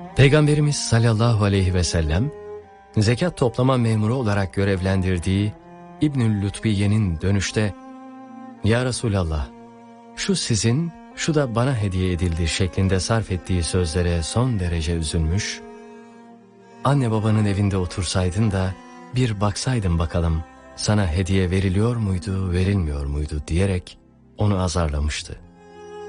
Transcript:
Peygamberimiz sallallahu aleyhi ve sellem, zekat toplama memuru olarak görevlendirdiği İbnül Lütbiye'nin dönüşte, "Ya Resulallah, şu sizin, şu da bana hediye edildi" şeklinde sarf ettiği sözlere son derece üzülmüş, "Anne babanın evinde otursaydın da bir baksaydın bakalım sana hediye veriliyor muydu, verilmiyor muydu" diyerek onu azarlamıştı.